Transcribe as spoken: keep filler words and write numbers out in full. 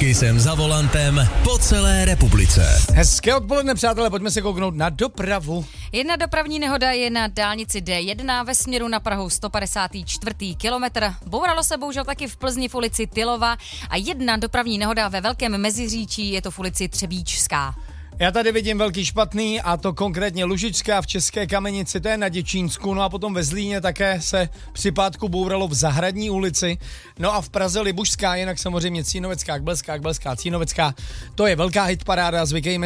Kisem za volantem po celé republice. Hezké odpoledne, přátelé, pojďme se kouknout na dopravu. Jedna dopravní nehoda je na dálnici D jedna ve směru na Prahu sto padesát čtyři kilometr. Bouralo se bohužel taky v Plzni v ulici Tylova a jedna dopravní nehoda ve Velkém Meziříčí, je to v ulici Třebíčská. Já tady vidím velký špatný, a to konkrétně Lužičská v České Kamenici, to je na Děčínsku, no a potom ve Zlíně také se při pátku bouralo v Zahradní ulici, no a v Praze Libušská, jinak samozřejmě Cínovecká, Kbelská, Kbelská, Cínovecká, to je velká hitparáda, zvykejme